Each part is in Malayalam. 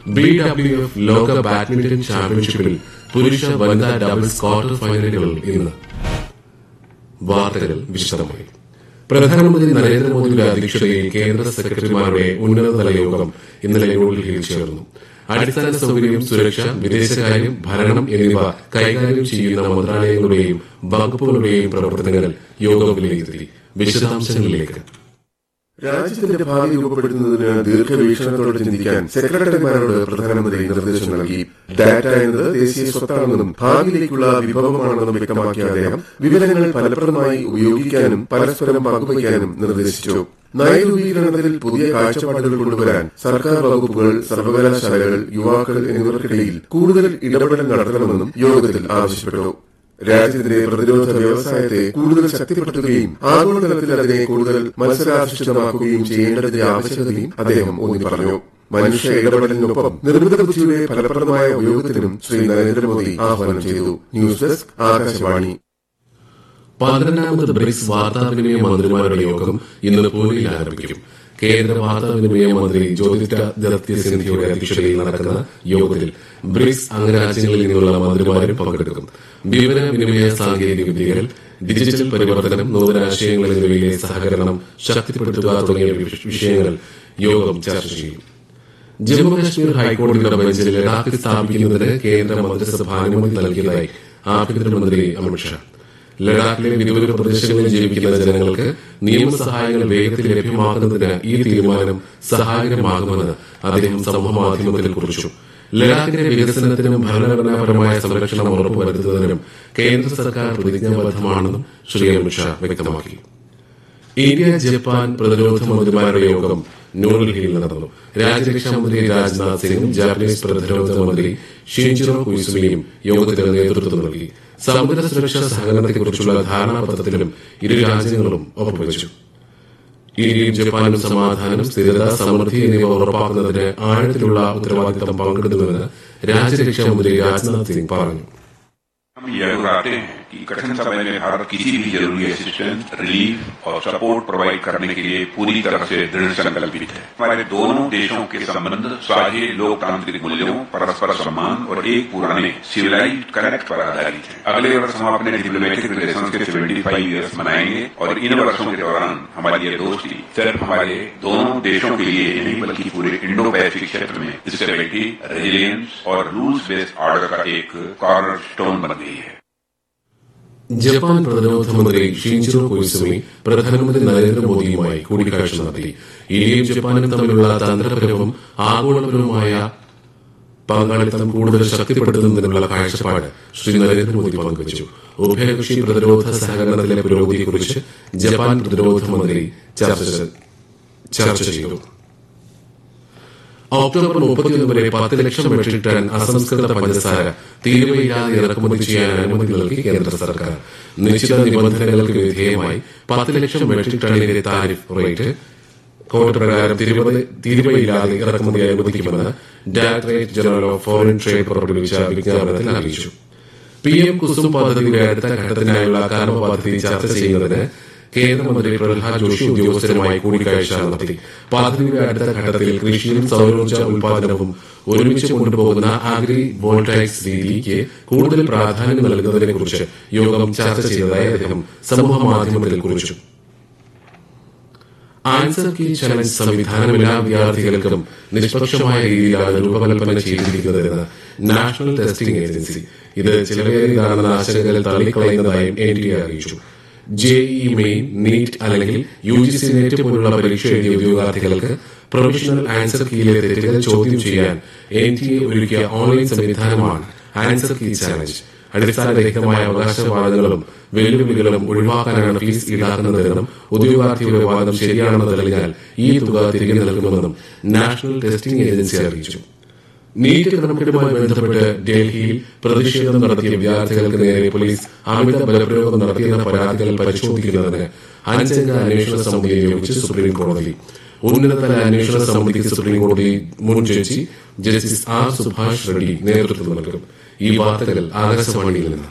BWF ലോക ബാഡ്മിന്റൺ ചാമ്പ്യൻഷിപ്പിൽ പുരുഷ വനിതാ ഡബിൾസ് ക്വാർട്ടർ ഫൈനലുകൾ ഇന്ന്. വാർത്തകൾ വിശദമായി. പ്രധാനമന്ത്രി നരേന്ദ്രമോദിയുടെ അധ്യക്ഷതയിൽ കേന്ദ്ര സെക്രട്ടറിമാരുടെ ഉന്നതതല യോഗം ഇന്നലെ ന്യൂഡൽഹിയിൽ ചേർന്നു. അടിസ്ഥാന സൌകര്യം, സുരക്ഷ, വിദേശകാര്യം, ഭരണം എന്നിവ കൈകാര്യം ചെയ്യുന്ന മന്ത്രാലയങ്ങളുടെയും വകുപ്പുകളുടെയും പ്രവർത്തനങ്ങൾ യോഗം വിലയിരുത്തി. വിശദാംശങ്ങളിലേക്ക്. രാജ്യത്തിന്റെ ഭാവി രൂപപ്പെടുത്തുന്നതിന് ദീർഘവീക്ഷണത്തോടെ ചിന്തിക്കാൻ സെക്രട്ടറിമാരോട് പ്രധാനമന്ത്രി നിർദ്ദേശം നൽകി. ഡാറ്റ എന്നത് ദേശീയ സ്വത്താണെന്നും ഭാവിയിലേക്കുള്ള വിഭവമാണെന്നും വ്യക്തമാക്കിയ അദ്ദേഹം വിവരങ്ങൾ ഫലപ്രദമായി ഉപയോഗിക്കാനും പരസ്പരം പങ്കുവയ്ക്കാനും നിർദ്ദേശിച്ചു. നയരൂപീകരണത്തിൽ പുതിയ കാഴ്ചപ്പാടുകൾ കൊണ്ടുവരാൻ സർക്കാർ വകുപ്പുകൾ, സർവകലാശാലകൾ, യുവാക്കൾ എന്നിവർക്കിടയിൽ കൂടുതൽ ഇടപെടൽ നടത്തണമെന്നും യോഗത്തിൽ ആവശ്യപ്പെട്ടു. രാജ്യത്തിന്റെ പ്രതിരോധ വ്യവസായത്തെ കൂടുതൽ ശക്തിപ്പെടുത്തുകയും ആഗോളതലത്തിൽ അതിനെ കൂടുതൽ മത്സരാധിഷ്ഠിതമാക്കുകയും ചെയ്യേണ്ടതിന്റെ ആവശ്യകതയും അദ്ദേഹം ഊന്നി പറഞ്ഞു. മനുഷ്യ ഇടപെടലിനൊപ്പം നിർമ്മിത ബുദ്ധിയുടെ ഫലപ്രദമായ ഉപയോഗത്തിനും ശ്രീ നരേന്ദ്രമോദി ആഹ്വാനം ചെയ്തു. News desk, Akashvani. 12ാമത് ബ്രിക്സ് വാർത്താവിനിമയ മന്ത്രിമാരുടെ യോഗം ഇന്ന് പൂനെയിൽ ആരംഭിക്കും. കേന്ദ്ര വാർത്താവിനിമയ മന്ത്രി ജ്യോതിരാദിത്യ സിന്ധ്യയുടെ അധ്യക്ഷതയിൽ നടക്കുന്ന യോഗത്തിൽ ബ്രിക്സ് അംഗരാജ്യങ്ങളിൽ നിന്നുള്ള മന്ത്രിമാരും പങ്കെടുക്കും. വിവരവിനിമയ സാങ്കേതിക വിദ്യകൾ, ഡിജിറ്റൽ പരിവർത്തനം, നൂതനാശയങ്ങൾ എന്നിവയിലെ സഹകരണം ശക്തിപ്പെടുത്തുക തുടങ്ങിയ വിഷയങ്ങൾ യോഗം ചർച്ച ചെയ്യും. ജമ്മുകശ്മീർ ഹൈക്കോടതിയുടെ ബെഞ്ചിൽ ലഡാക്ക് സ്ഥാപിക്കുന്നതിന് കേന്ദ്ര മന്ത്രിസഭ അനുമതി നൽകിയതായി ആഭ്യന്തരമന്ത്രി അമിത്ഷാ. ലഡാക്കിലെ വിദൂര പ്രദേശങ്ങളിൽ ജീവിക്കുന്ന ജനങ്ങൾക്ക് നിയമസഹായങ്ങൾ വേഗത്തിൽ ലഭ്യമാക്കുന്നതിന് ഈ തീരുമാനം സഹായകരമാകുമെന്ന് അദ്ദേഹം സമൂഹമാധ്യമത്തിൽ കുറിച്ചു. ലഡാക്കിന്റെ വികസനത്തിനും ഭരണഘടനാപരമായ സംരക്ഷണം ഉറപ്പുവരുത്തുന്നതിനും കേന്ദ്ര സർക്കാർ പ്രതിജ്ഞാബദ്ധമാണെന്നും ശ്രീ അമിത്ഷാ വ്യക്തമാക്കി. ഇന്ത്യ ജപ്പാൻ പ്രതിരോധ മന്ത്രിമാരുടെ യോഗം ന്യൂഡൽഹിയിൽ നടന്നു. രാജ്യരക്ഷാമന്ത്രി രാജ്നാഥ് സിംഗും ജാപ്പനീസ് പ്രതിരോധ മന്ത്രി ഷിൻജിറോ കൊയ്സുമിയും യോഗത്തിന് നേതൃത്വം നൽകി. സമുദ്ര സുരക്ഷാ സഹകരണത്തെക്കുറിച്ചുള്ള ധാരണാപത്രത്തിലും ഇരു രാജ്യങ്ങളും ഒപ്പുവച്ചു. ഇന്ത്യയും ജപ്പാനും സമാധാനം, സ്ഥിരത, സമൃദ്ധി എന്നിവ ഉറപ്പാക്കുന്നതിന് ആഴത്തിലുള്ള ഉത്തരവാദിത്തം പങ്കിടുന്നുവെന്ന് രാജ്യരക്ഷാമന്ത്രി രാജ്നാഥ് സിംഗ് പറഞ്ഞു. हम यह दोहराते हैं कि कठिन समय में भारत किसी भी जरूरी असिस्टेंस, रिलीफ और सपोर्ट प्रोवाइड करने के लिए पूरी तरह से दृढ़ संकल्पित है. हमारे दोनों देशों के संबंध साझे लोकतांत्रिक मूल्यों, परस्पर सम्मान और एक पुराने सिविलाइज्ड कनेक्ट पर आधारित है. अगले वर्ष हम अपने डिप्लोमेटिक रिलेशंस के 75 ईयर्स मनाएंगे और इन वर्षों के दौरान हमारी ये दोस्ती सिर्फ हमारे दोनों देशों के लिए नहीं बल्कि पूरे इंडो पैसिफिक क्षेत्र में स्टेबिलिटी, रेजिलियंस और रूल्स बेस्ड ऑर्डर का एक कॉर्नरस्टोन बन गई है. ജപ്പാൻ പ്രതിരോധ മന്ത്രി ഷിൻജിറോ കൊയ്സുമി പ്രധാനമന്ത്രി നരേന്ദ്രമോദിയുമായി കൂടിക്കാഴ്ച നടത്തി. ഇന്ത്യയും ജപ്പാനും തമ്മിലുള്ള തന്ത്രപരവും ആഗോളപരവുമായ പങ്കാളിത്തം കൂടുതൽ ശക്തിപ്പെടുത്തുന്നതിനുള്ള കാഴ്ചപ്പാട് ശ്രീ നരേന്ദ്രമോദി പങ്കുവച്ചു. ഉഭയകക്ഷി പ്രതിരോധ സഹകരണത്തിലെ പുരോഗതിയെക്കുറിച്ച് ജപ്പാൻ പ്രതിരോധ മന്ത്രി ചർച്ച ചെയ്തു. ഒക്ടോബർ 31 വരെ 10 ലക്ഷം മെട്രിക് ടൺ അസംസ്കൃത പഞ്ചസാര തീരുവയില്ലാതെ ഇറക്കുമതി ചെയ്യാൻ അനുമതി നൽകി കേന്ദ്ര സർക്കാർ. നിശ്ചിത നിബന്ധനകൾക്ക് വിധേയമായി 10 ലക്ഷം മെട്രിക് ടണ്ണിന്റെ താരിഫ് റേറ്റ് കോഡ് പ്രകാരം തീരുവയില്ലാതെ ഇറക്കുമതി അനുവദിക്കുമെന്ന് directorate general of foreign trade പുറപ്പെടുവിച്ച വിജ്ഞാപനത്തിൽ അറിയിച്ചു. PM കുസും പദ്ധതിയുടെ അടുത്ത ഘട്ടത്തിനായുള്ള കർമ്മ പദ്ധതി ചർച്ച ചെയ്യുന്നതിന് കേന്ദ്രമന്ത്രി പ്രഹ്ലാദ് ജോഷി ഉദ്യോഗസ്ഥരുമായി കൂടിക്കാഴ്ച നടത്തി. പദ്ധതിയുടെ അടുത്ത ഘട്ടത്തിൽ കൃഷിയും സൌരോർജ്ജ ഉൽപാദനവും ഒരുമിച്ച് കൊണ്ടുപോകുന്ന അഗ്രി വോൾട്ടായിക്സ് രീതിക്ക് കൂടുതൽ പ്രാധാന്യം നൽകുന്നതിനെക്കുറിച്ച് യോഗം ചർച്ച ചെയ്തതായി അദ്ദേഹം സമൂഹമാധ്യമത്തിൽ കുറിച്ചു. ആൻസർ കീ ചലഞ്ച് സംവിധാനം എല്ലാ വിദ്യാർത്ഥികൾക്കും നിഷ്പക്ഷമായ രീതിയിലാണ് രൂപകൽപ്പന ചെയ്തിരിക്കുന്നതെന്ന് നാഷണൽ ടെസ്റ്റിംഗ് ഏജൻസി. ഇത് ചിലവേറിയതാണെന്ന ആശങ്കകൾ തള്ളിക്കളയുന്നതായും NTA അറിയിച്ചു. JEE മെയിൻ, നീറ്റ് അല്ലെങ്കിൽ UGC നെറ്റ് പോലുള്ള പരീക്ഷ എഴുതിയ ഉദ്യോഗാർത്ഥികൾക്ക് പ്രൊഫഷണൽ ആൻസർ കീയിലെ തെറ്റുകൾ ചോദ്യം ചെയ്യാൻ NTA ഒരുക്കിയ ഓൺലൈൻ സംവിധാനമാണ് ആൻസർ കീ ചാലഞ്ച്. അടിസ്ഥാനരഹിതമായ അവകാശവാദങ്ങളും വെല്ലുവിളികളും ഒഴിവാക്കാനാണ് ഫീസ് ഈടാക്കുന്നതെന്നും ഉദ്യോഗാർത്ഥിയുടെ വാദം ശരിയാണെന്ന് തെളിഞ്ഞാൽ ഈ തുക തിരികെ നൽകുമെന്നും നാഷണൽ ടെസ്റ്റിംഗ് ഏജൻസി അറിയിച്ചു. നീറ്റ് ക്രമക്കേടുമായി ബന്ധപ്പെട്ട് ഡൽഹിയിൽ പ്രതിഷേധം നടത്തിയ വിദ്യാർത്ഥികൾക്ക് നേരെ പോലീസ് അമിത ബലപ്രയോഗം നടത്തിയെന്ന പരാതികൾ പരിശോധിക്കുന്നതിന് 5 അംഗ അന്വേഷണ സമിതിയെ നിയോഗിച്ച് സുപ്രീംകോടതി. ഉന്നതതല അന്വേഷണ സമിതിക്ക് സുപ്രീംകോടതി മുൻ judge justice R. Subhash Reddy നേതൃത്വം നൽകും. ഈ വാർത്തകൾ ആകാശവാണിയിൽ നിന്ന്.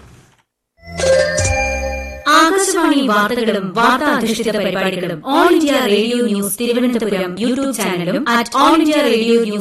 ആകാശവാണി വാർത്തകളും വാർത്താധിഷ്ഠിത പരിപാടികളും all India radio news Thiruvananthapuram YouTube ചാനലും @all India Radio News